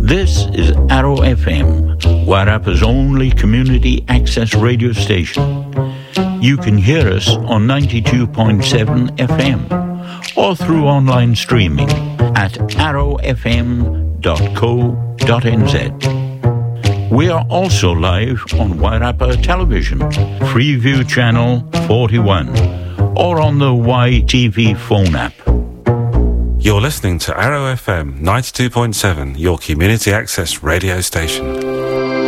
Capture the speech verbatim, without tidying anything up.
This is Arrow F M, Wairarpa's only community access radio station. You can hear us on ninety-two point seven F M or through online streaming at arrow f m dot co dot n z. We are also live on Wairarpa Television, Freeview Channel forty-one, or on the Y T V phone app. You're listening to Arrow F M ninety-two point seven, your community access radio station.